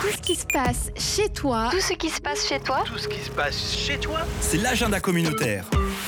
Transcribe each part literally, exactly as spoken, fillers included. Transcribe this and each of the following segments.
Tout ce qui se passe chez toi. Tout ce qui se passe chez toi. Tout ce qui se passe chez toi. C'est l'agenda communautaire.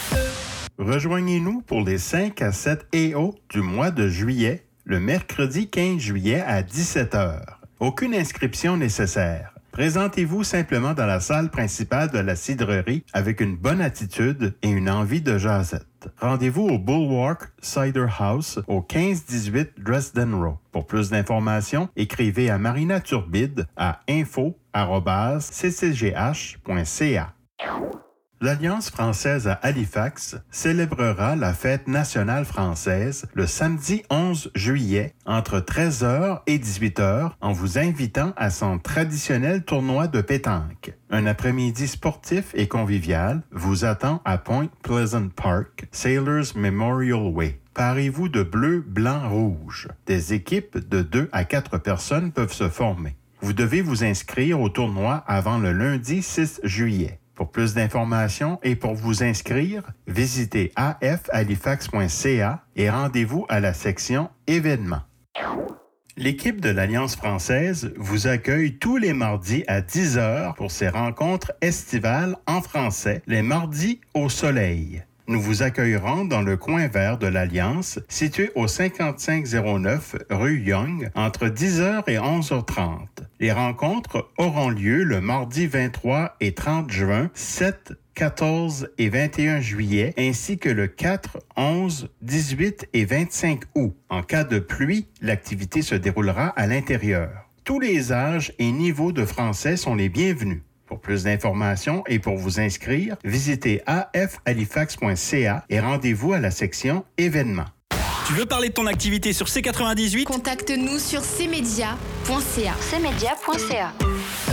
Rejoignez-nous pour les cinq à sept A O du mois de juillet, le mercredi quinze juillet à dix-sept heures. Aucune inscription nécessaire. Présentez-vous simplement dans la salle principale de la cidrerie avec une bonne attitude et une envie de jasette. Rendez-vous au Bulwark Cider House au quinze dix-huit Dresden Row. Pour plus d'informations, écrivez à Marina Turbide à info arobase c c g h point c a. L'Alliance française à Halifax célébrera la fête nationale française le samedi onze juillet entre treize heures et dix-huit heures en vous invitant à son traditionnel tournoi de pétanque. Un après-midi sportif et convivial vous attend à Point Pleasant Park, Sailors Memorial Way. Parez-vous de bleu, blanc, rouge. Des équipes de deux à quatre personnes peuvent se former. Vous devez vous inscrire au tournoi avant le lundi six juillet. Pour plus d'informations et pour vous inscrire, visitez a f halifax point c a et rendez-vous à la section événements. L'équipe de l'Alliance française vous accueille tous les mardis à dix heures pour ses rencontres estivales en français, les mardis au soleil. Nous vous accueillerons dans le coin vert de l'Alliance, situé au cinquante-cinq zéro neuf rue Young, entre dix heures et onze heures trente. Les rencontres auront lieu le mardi vingt-trois et trente juin, sept, quatorze et vingt et un juillet, ainsi que le quatre, onze, dix-huit et vingt-cinq août. En cas de pluie, l'activité se déroulera à l'intérieur. Tous les âges et niveaux de français sont les bienvenus. Pour plus d'informations et pour vous inscrire, visitez a f halifax point c a et rendez-vous à la section événements. Tu veux parler de ton activité sur C quatre-vingt-dix-huit? Contacte-nous sur c media point c a. c media point c a.